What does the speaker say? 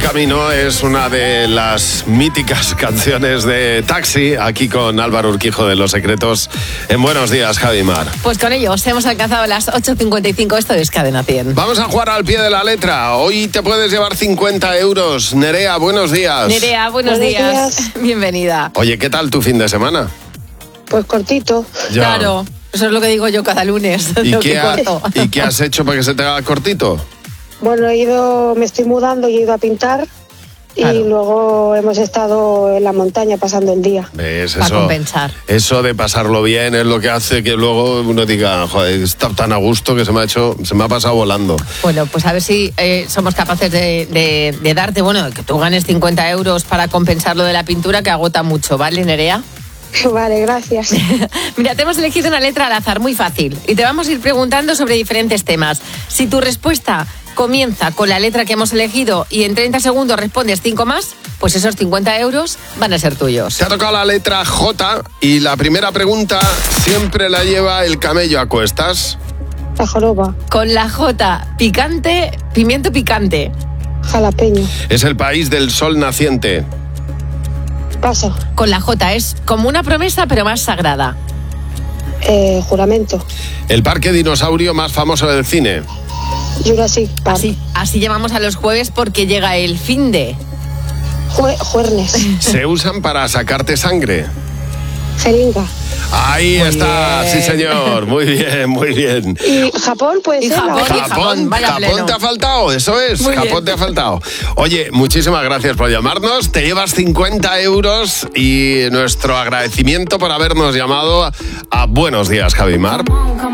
camino es una de las míticas canciones de Taxi, aquí con Álvaro Urquijo de Los Secretos. En Buenos Días, Javi Mar. Pues con ellos hemos alcanzado las 8:55, esto es Cadena 100. Vamos a jugar al pie de la letra. Hoy te puedes llevar 50 euros. Nerea, buenos días. Nerea, buenos días. Bienvenida. Oye, ¿qué tal tu fin de semana? Pues cortito. Ya. Claro, eso es lo que digo yo cada lunes. ¿Y qué has hecho para que se te haga cortito? Bueno, me estoy mudando y he ido a pintar. Claro. Y luego hemos estado en la montaña pasando el día. ¿Ves? Para compensar. Eso de pasarlo bien es lo que hace que luego uno diga, joder, está tan a gusto que se me ha pasado volando. Bueno, pues a ver si somos capaces de darte, bueno, que tú ganes 50 euros para compensar lo de la pintura, que agota mucho, ¿vale, Nerea? Vale, gracias. Mira, te hemos elegido una letra al azar, muy fácil, y te vamos a ir preguntando sobre diferentes temas. Si tu respuesta comienza con la letra que hemos elegido y en 30 segundos respondes 5 más, pues esos 50 euros van a ser tuyos. Te ha tocado la letra J y la primera pregunta siempre la lleva el camello a cuestas. La joroba. Con la J, picante, pimiento picante. Jalapeño. Es el país del sol naciente. Paso. Con la J es como una promesa pero más sagrada. Juramento. El parque dinosaurio más famoso del cine. Jurassic Park. Así llamamos a los jueves porque llega el fin de. Juernes. Se usan para sacarte sangre. Jeringa. Ahí Muy está, bien. sí señor, muy bien, muy bien. ¿Y Japón puede Y ser? Japón. Vaya Japón pleno. te ha faltado, eso es, Muy Japón bien. te ha faltado. Oye, muchísimas gracias por llamarnos, te llevas 50 euros y nuestro agradecimiento por habernos llamado a Buenos Días, Javi Mar.